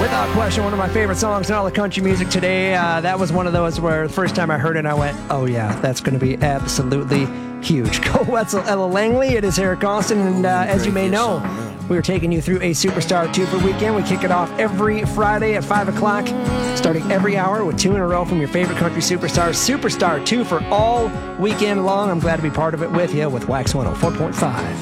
Without question, one of my favorite songs in all the country music today. That was one of those where the first time I heard it, I went, oh yeah, that's going to be absolutely huge. Go Wetzel, Ella Langley. It is Eric Austin, and as you may know, we are taking you through a Superstar 2 for weekend. We kick it off every Friday at 5 o'clock, starting every hour with 2 in a row from your favorite country superstars. Superstar 2 for all weekend long. I'm glad to be part of it with you with Wax 104.5.